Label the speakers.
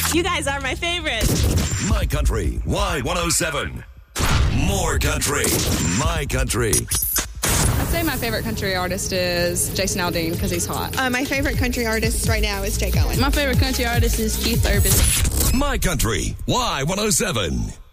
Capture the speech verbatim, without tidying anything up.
Speaker 1: You guys are my favorite.
Speaker 2: My Country, Y one oh seven. More country, my country.
Speaker 3: I'd say my favorite country artist is Jason Aldean because he's hot.
Speaker 4: Uh, my favorite country artist right now is Jake Owen.
Speaker 5: My favorite country artist is Keith Urban.
Speaker 2: My Country, Y one oh seven.